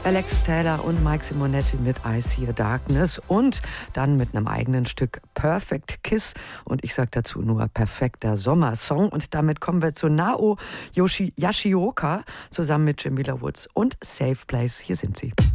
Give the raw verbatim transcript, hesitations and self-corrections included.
Alexis Taylor und Mike Simonetti mit I See a Darkness und dann mit einem eigenen Stück Perfect Kiss und ich sag dazu nur perfekter Sommersong und damit kommen wir zu Nao Yoshi Yoshioka zusammen mit Jamila Woods und Safe Place. Hier sind sie.